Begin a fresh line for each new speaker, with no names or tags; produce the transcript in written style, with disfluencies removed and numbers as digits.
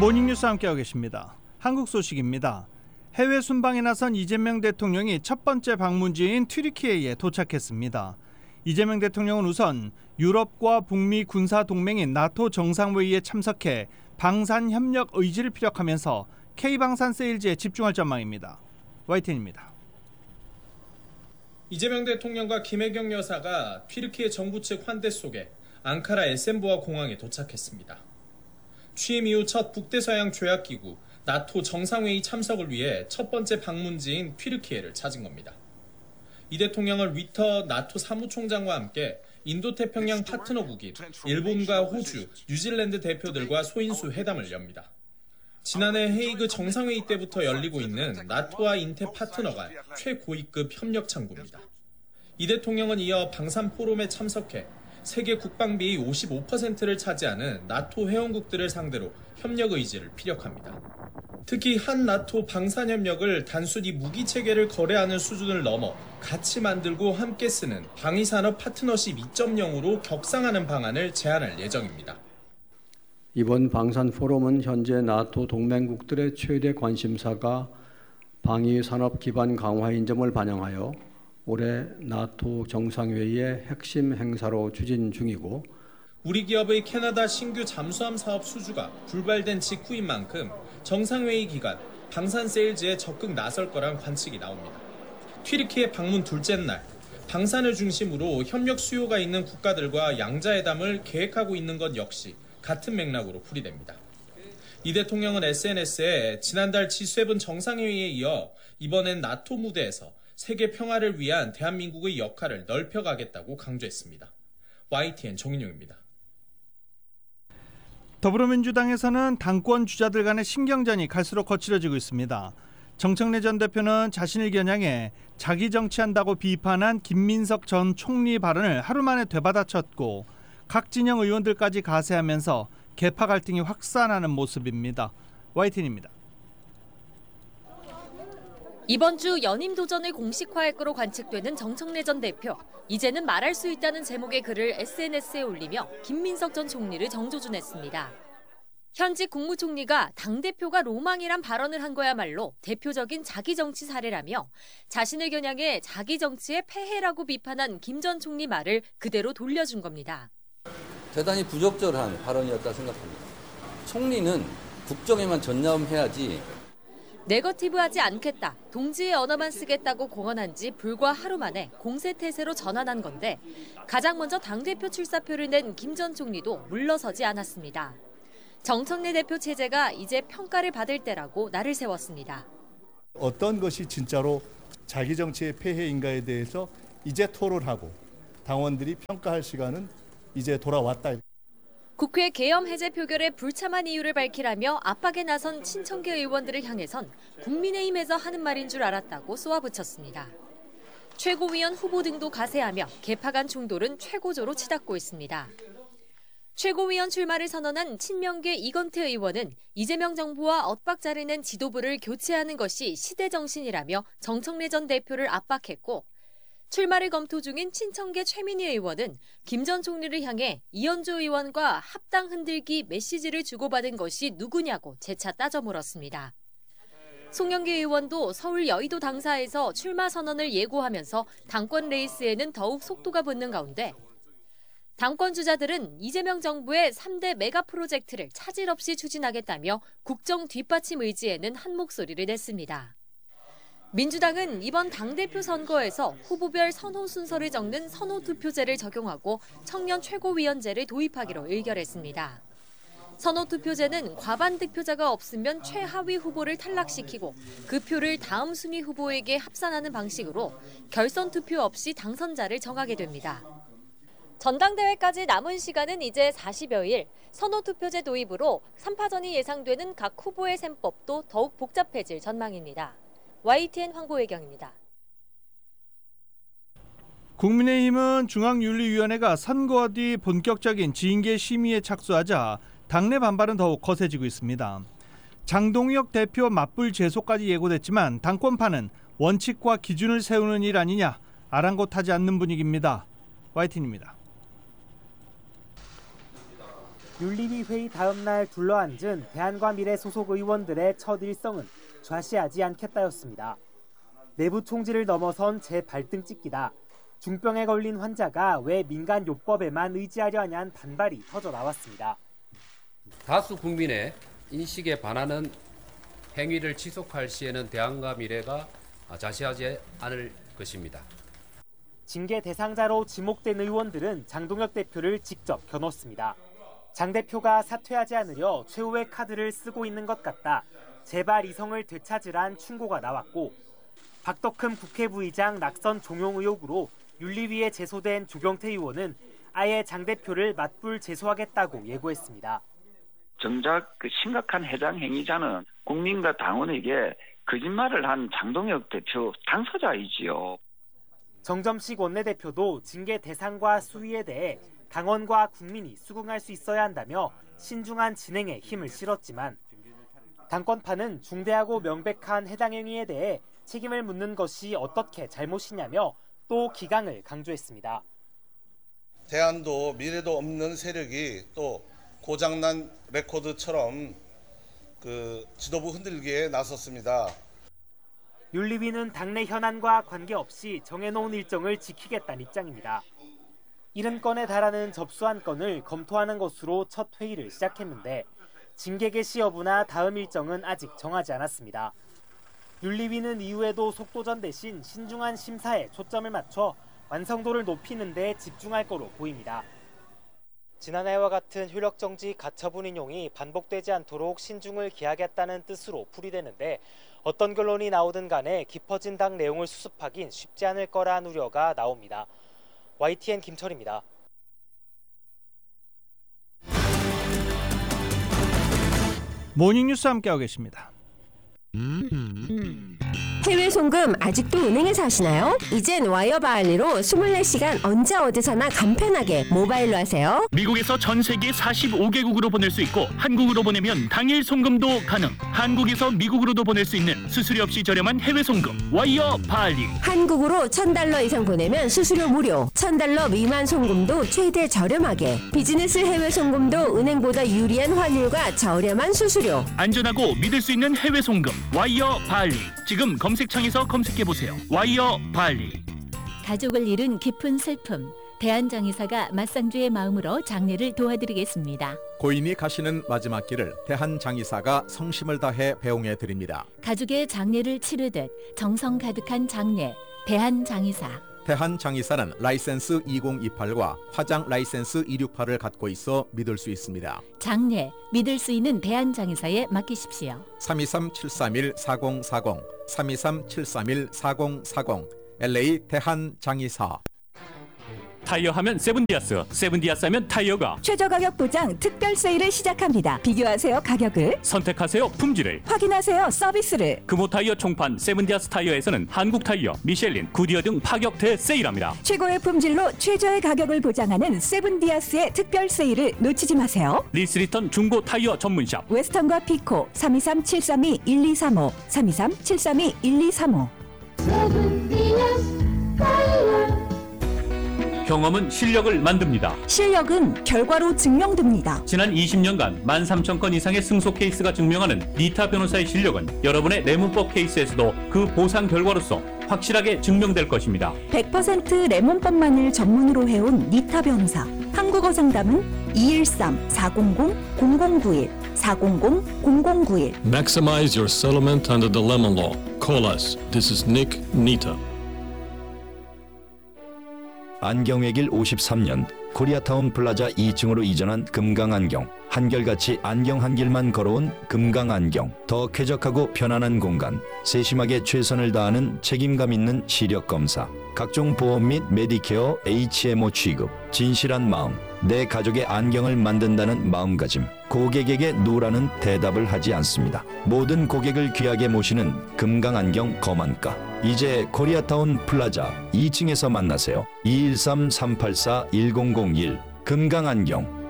모닝뉴스 함께하고 계십니다. 한국 소식입니다. 해외 순방에 나선 이재명 대통령이 첫 번째 방문지인 튀르키예에 도착했습니다. 이재명 대통령은 우선 유럽과 북미 군사동맹인 나토 정상회의에 참석해 방산협력 의지를 피력하면서 K방산 세일즈에 집중할 전망입니다. YTN입니다.
이재명 대통령과 김혜경 여사가 튀르키예 정부 측 환대 속에 앙카라 에센보아 공항에 도착했습니다. 취임 이후 첫 북대서양 조약기구 나토 정상회의 참석을 위해 첫 번째 방문지인 튀르키예를 찾은 겁니다. 이 대통령은 위터 나토 사무총장과 함께 인도태평양 파트너국인 일본과 호주, 뉴질랜드 대표들과 소인수 회담을 엽니다. 지난해 헤이그 정상회의 때부터 열리고 있는 나토와 인태 파트너 간 최고위급 협력 창구입니다. 이 대통령은 이어 방산 포럼에 참석해 세계 국방비의 55%를 차지하는 나토 회원국들을 상대로 협력 의지를 피력합니다. 특히 한 나토 방산협력을 단순히 무기체계를 거래하는 수준을 넘어 같이 만들고 함께 쓰는 방위산업 파트너십 2.0으로 격상하는 방안을 제안할 예정입니다.
이번 방산 포럼은 현재 나토 동맹국들의 최대 관심사가 방위산업 기반 강화인 점을 반영하여 올해 나토 정상회의의 핵심 행사로 추진 중이고,
우리 기업의 캐나다 신규 잠수함 사업 수주가 불발된 직후인 만큼 정상회의 기간 방산 세일즈에 적극 나설 거란 관측이 나옵니다. 튀르키예 방문 둘째 날, 방산을 중심으로 협력 수요가 있는 국가들과 양자회담을 계획하고 있는 것 역시 같은 맥락으로 풀이됩니다. 이 대통령은 SNS에 지난달 G7 정상회의에 이어 이번엔 나토 무대에서 세계 평화를 위한 대한민국의 역할을 넓혀가겠다고 강조했습니다. YTN 정인용입니다.
더불어민주당에서는 당권 주자들 간의 신경전이 갈수록 거칠어지고 있습니다. 정청래 전 대표는 자신을 겨냥해 자기 정치한다고 비판한 김민석 전 총리 발언을 하루 만에 되받아쳤고, 각 진영 의원들까지 가세하면서 계파 갈등이 확산하는 모습입니다. YTN입니다.
이번 주 연임 도전을 공식화할 거로 관측되는 정청래 전 대표. 이제는 말할 수 있다는 제목의 글을 SNS에 올리며 김민석 전 총리를 정조준했습니다. 현직 국무총리가 당대표가 로망이란 발언을 한 거야말로 대표적인 자기 정치 사례라며 자신을 겨냥해 자기 정치의 폐해라고 비판한 김 전 총리 말을 그대로 돌려준 겁니다.
대단히 부적절한 발언이었다 생각합니다. 총리는 국정에만 전념해야지.
네거티브하지 않겠다, 동지의 언어만 쓰겠다고 공언한 지 불과 하루 만에 공세태세로 전환한 건데, 가장 먼저 당대표 출사표를 낸 김 전 총리도 물러서지 않았습니다. 정청래 대표 체제가 이제 평가를 받을 때라고 날을 세웠습니다.
어떤 것이 진짜로 자기 정치의 폐해인가에 대해서 이제 토론하고 당원들이 평가할 시간은 이제 돌아왔다.
국회 계엄 해제 표결에 불참한 이유를 밝히라며 압박에 나선 친청계 의원들을 향해선 국민의힘에서 하는 말인 줄 알았다고 쏘아붙였습니다. 최고위원 후보 등도 가세하며 계파 간 충돌은 최고조로 치닫고 있습니다. 최고위원 출마를 선언한 친명계 이건태 의원은 이재명 정부와 엇박자를 낸 지도부를 교체하는 것이 시대 정신이라며 정청래 전 대표를 압박했고, 출마를 검토 중인 친청계 최민희 의원은 김 전 총리를 향해 이현주 의원과 합당 흔들기 메시지를 주고받은 것이 누구냐고 재차 따져 물었습니다. 송영길 의원도 서울 여의도 당사에서 출마 선언을 예고하면서 당권 레이스에는 더욱 속도가 붙는 가운데, 당권 주자들은 이재명 정부의 3대 메가 프로젝트를 차질 없이 추진하겠다며 국정 뒷받침 의지에는 한 목소리를 냈습니다. 민주당은 이번 당대표 선거에서 후보별 선호 순서를 적는 선호투표제를 적용하고 청년 최고위원제를 도입하기로 의결했습니다. 선호투표제는 과반 득표자가 없으면 최하위 후보를 탈락시키고 그 표를 다음 순위 후보에게 합산하는 방식으로 결선 투표 없이 당선자를 정하게 됩니다. 전당대회까지 남은 시간은 이제 40여일. 선호투표제 도입으로 3파전이 예상되는 각 후보의 셈법도 더욱 복잡해질 전망입니다. YTN 황보혜경입니다.
국민의힘은 중앙윤리위원회가 선거 뒤 본격적인 징계 심의에 착수하자 당내 반발은 더욱 거세지고 있습니다. 장동혁 대표 맞불 제소까지 예고됐지만 당권파는 원칙과 기준을 세우는 일 아니냐 아랑곳하지 않는 분위기입니다. YTN입니다.
윤리위 회의 다음 날 둘러앉은 대한과미래 소속 의원들의 첫 일성은 좌시하지 않겠다였습니다. 내부 총질을 넘어선 재발등 찍기다. 중병에 걸린 환자가 왜 민간요법에만 의지하려 하냐는 반발이 터져 나왔습니다.
다수 국민의 인식에 반하는 행위를 지속할 시에는 대안과 미래가 자시하지 않을 것입니다.
징계 대상자로 지목된 의원들은 장동혁 대표를 직접 겨눴습니다. 장 대표가 사퇴하지 않으려 최후의 카드를 쓰고 있는 것 같다. 제발 이성을 되찾으란 충고가 나왔고 박덕흠 국회부의장 낙선 종용 의혹으로 윤리위에 제소된 조경태 의원은 아예 장 대표를 맞불 제소하겠다고 예고했습니다.
정작 심각한 해당 행위자는 국민과 당원에게 거짓말을 한 장동혁 대표 당사자이지요.
정점식 원내대표도 징계 대상과 수위에 대해 당원과 국민이 수긍할 수 있어야 한다며 신중한 진행에 힘을 실었지만 당권파는 중대하고 명백한 해당 행위에 대해 책임을 묻는 것이 어떻게 잘못이냐며 또 기강을 강조했습니다.
대안도 미래도 없는 세력이 또 고장난 레코드처럼 지도부 흔들기에 나섰습니다.
윤리위는 당내 현안과 관계없이 정해놓은 일정을 지키겠다는 입장입니다. 70건에 달하는 접수한 건을 검토하는 것으로 첫 회의를 시작했는데 징계 개시 여부나 다음 일정은 아직 정하지 않았습니다. 윤리위는 이후에도 속도전 대신 신중한 심사에 초점을 맞춰 완성도를 높이는 데 집중할 거로 보입니다. 지난해와 같은 효력정지 가처분 인용이 반복되지 않도록 신중을 기하겠다는 뜻으로 풀이되는데 어떤 결론이 나오든 간에 깊어진 당 내용을 수습하긴 쉽지 않을 거라는 우려가 나옵니다. YTN 김철입니다.
모닝뉴스 함께하고 계십니다.
해외 송금 아직도 은행에서 하시나요? 이젠 와이어 바할리로 24시간 언제 어디서나 간편하게 모바일로 하세요.
미국에서 전 세계 45개국으로 보낼 수 있고 한국으로 보내면 당일 송금도 가능. 한국에서 미국으로도 보낼 수 있는 수수료 없이 저렴한 해외 송금 와이어 바할리.
한국으로 $1,000 이상 보내면 수수료 무료. $1,000 미만 송금도 최대 저렴하게. 비즈니스 해외 송금도 은행보다 유리한 환율과 저렴한 수수료.
안전하고 믿을 수 있는 해외 송금 와이어 바할리. 지금 검색창에서 검색해보세요. 와이어 바할리.
가족을 잃은 깊은 슬픔. 대한장의사가 맞상주의 마음으로 장례를 도와드리겠습니다.
고인이 가시는 마지막 길을 대한장의사가 성심을 다해 배웅해드립니다.
가족의 장례를 치르듯 정성 가득한 장례. 대한장의사.
대한장의사는 라이센스 2028과 화장 라이센스 268을 갖고 있어 믿을 수 있습니다.
장례, 믿을 수 있는 대한장의사에 맡기십시오.
323-731-4040 323-731-4040 LA 대한장의사.
타이어 하면 세븐디아스, 세븐디아스 하면 타이어가
최저 가격 보장 특별 세일을 시작합니다. 비교하세요 가격을,
선택하세요 품질을,
확인하세요 서비스를.
금호 타이어 총판 세븐디아스 타이어에서는 한국 타이어, 미셸린, 구디어 등 파격 대세일합니다.
최고의 품질로 최저의 가격을 보장하는 세븐디아스의 특별 세일을 놓치지 마세요.
리스리턴 중고 타이어 전문샵
웨스턴과 피코 323-732-1235 323-732-1235.
세븐디아스 타이어.
경험은 실력을 만듭니다.
실력은 결과로 증명됩니다.
지난 20년간 13,000건 이상의 승소 케이스가 증명하는 니타 변호사의 실력은 여러분의 내문법 케이스에서도 그 보상 결과로서 확실하게 증명될 것입니다.
100% 레몬법만을 전문으로 해온 니타 변호사. 한국어 상담은 213-400-0091 400-0091.
Maximize your settlement under the lemon law. Call us. This is Nick Nita.
안경외길 53년 코리아타운 플라자 2층으로 이전한 금강안경. 한결같이 안경 한 길만 걸어온 금강안경. 더 쾌적하고 편안한 공간. 세심하게 최선을 다하는 책임감 있는 시력검사. 각종 보험 및 메디케어 HMO 취급. 진실한 마음. 내 가족의 안경을 만든다는 마음가짐. 고객에게 노라는 대답을 하지 않습니다. 모든 고객을 귀하게 모시는 금강안경 거만가. 이제 코리아타운 플라자 2층에서 만나세요. 213-384-1001 금강안경.